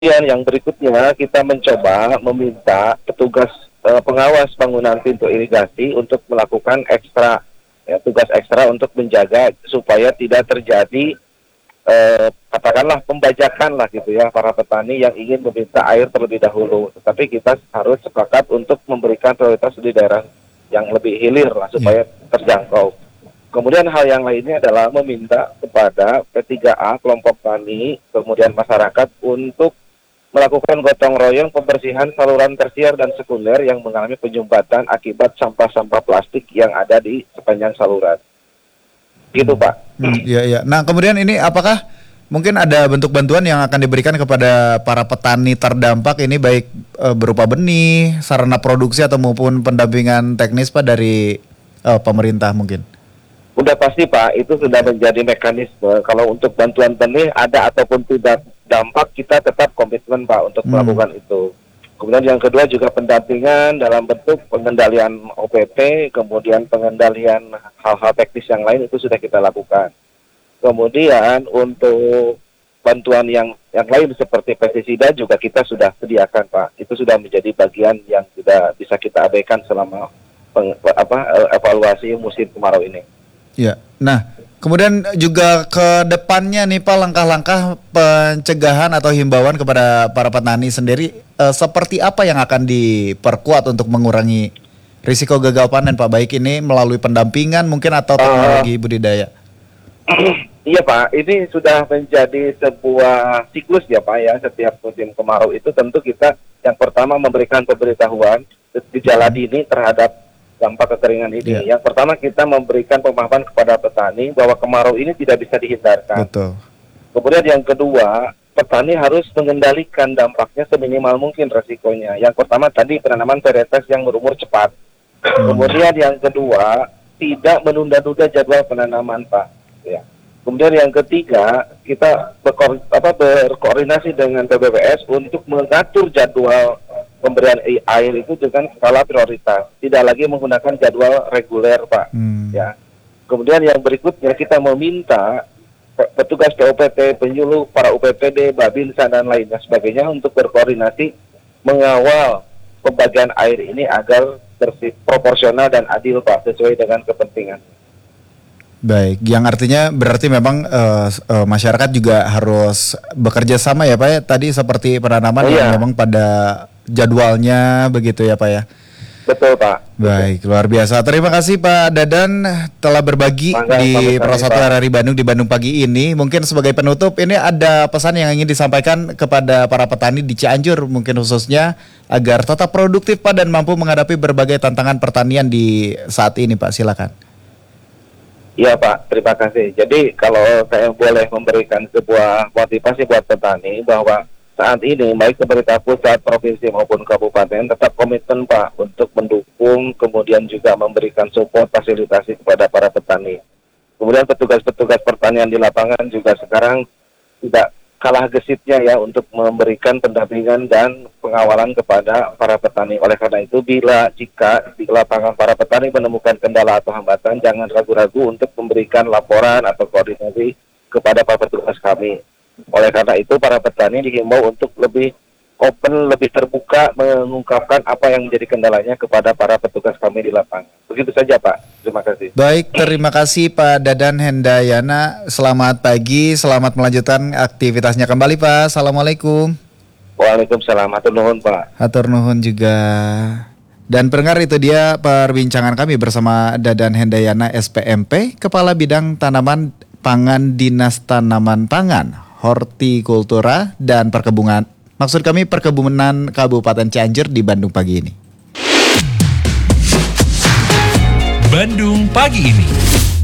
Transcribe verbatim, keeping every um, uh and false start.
Kemudian yang berikutnya kita mencoba meminta petugas eh, pengawas bangunan pintu irigasi untuk melakukan ekstra ya, tugas ekstra untuk menjaga supaya tidak terjadi eh, katakanlah pembajakan lah gitu ya para petani yang ingin meminta air terlebih dahulu. Tetapi kita harus sepakat untuk memberikan prioritas di daerah yang lebih hilir lah supaya terjangkau. Kemudian hal yang lainnya adalah meminta kepada P tiga A kelompok tani kemudian masyarakat untuk melakukan gotong royong pembersihan saluran tersier dan sekunder yang mengalami penyumbatan akibat sampah-sampah plastik yang ada di sepanjang saluran. Gitu, Pak. Hmm, iya, iya. Nah, kemudian ini apakah mungkin ada bentuk bantuan yang akan diberikan kepada para petani terdampak ini baik e, berupa benih, sarana produksi atau maupun pendampingan teknis Pak dari e, pemerintah mungkin? Udah pasti, Pak, itu sudah menjadi mekanisme. Kalau untuk bantuan benih ada ataupun tidak dampak, kita tetap komitmen, Pak, untuk Hmm. melakukan itu. Kemudian yang kedua juga pendampingan dalam bentuk pengendalian O P P, kemudian pengendalian hal-hal teknis yang lain itu sudah kita lakukan. Kemudian untuk bantuan yang yang lain seperti pestisida juga kita sudah sediakan, Pak. Itu sudah menjadi bagian yang tidak bisa kita abaikan selama peng, apa evaluasi musim kemarau ini. Ya. Nah, kemudian juga ke depannya nih Pak, langkah-langkah pencegahan atau himbauan kepada para petani sendiri eh, seperti apa yang akan diperkuat untuk mengurangi risiko gagal panen Pak, baik ini melalui pendampingan mungkin atau teknologi budidaya? Iya, Pak, ini sudah menjadi sebuah siklus ya, Pak, ya. Setiap musim kemarau itu tentu kita yang pertama memberikan pemberitahuan gejala dini terhadap dampak kekeringan ini. Ya. Yang pertama kita memberikan pemahaman kepada petani bahwa kemarau ini tidak bisa dihindarkan. Betul. Kemudian yang kedua, petani harus mengendalikan dampaknya seminimal mungkin resikonya. Yang pertama tadi penanaman varietas yang berumur cepat. Hmm. Kemudian yang kedua, tidak menunda-nunda jadwal penanaman, Pak. Ya. Kemudian yang ketiga, kita berko- apa, berkoordinasi dengan P B B S untuk mengatur jadwal pemberian air itu dengan skala prioritas, tidak lagi menggunakan jadwal reguler, Pak. Hmm. Ya. Kemudian yang berikutnya kita meminta petugas P O P T, penyuluh, para U P P D, Babinsa dan lainnya sebagainya untuk berkoordinasi mengawal pembagian air ini agar bersih, proporsional dan adil, Pak, sesuai dengan kepentingan. Baik, yang artinya berarti memang uh, uh, masyarakat juga harus bekerja sama ya Pak ya, tadi seperti penanaman Oh, yang iya. memang pada jadwalnya begitu ya Pak ya. Betul, Pak. Baik, luar biasa. Terima kasih Pak Dadan telah berbagi Mangga, di sama-sama, Prosatu Pak. R R I Bandung di Bandung pagi ini. Mungkin sebagai penutup, ini ada pesan yang ingin disampaikan kepada para petani di Cianjur mungkin khususnya agar tetap produktif Pak dan mampu menghadapi berbagai tantangan pertanian di saat ini Pak. Silakan. Iya, Pak, terima kasih. Jadi kalau saya boleh memberikan sebuah motivasi buat petani bahwa saat ini baik pemerintah pusat, provinsi maupun kabupaten tetap komitmen, Pak, untuk mendukung kemudian juga memberikan support fasilitasi kepada para petani. Kemudian petugas-petugas pertanian di lapangan juga sekarang tidak kalah gesitnya ya untuk memberikan pendampingan dan pengawalan kepada para petani. Oleh karena itu, bila jika di lapangan para petani menemukan kendala atau hambatan, jangan ragu-ragu untuk memberikan laporan atau koordinasi kepada para petugas kami. Oleh karena itu, para petani dihimbau untuk lebih open, lebih terbuka mengungkapkan apa yang menjadi kendalanya kepada para petugas kami di lapangan. Begitu saja, Pak. Terima kasih. Baik, terima kasih Pak Dadan Hendayana. Selamat pagi, selamat melanjutkan aktivitasnya kembali Pak. Assalamualaikum. Waalaikumsalam. Hatur nuhun, Pak. Hatur nuhun juga. Dan pendengar, itu dia perbincangan kami bersama Dadan Hendayana S P M P, Kepala Bidang Tanaman Pangan Dinas Tanaman Pangan, Hortikultura dan Perkebunan. Maksud kami Perkebunan Kabupaten Cianjur di Bandung pagi ini. Bandung pagi ini.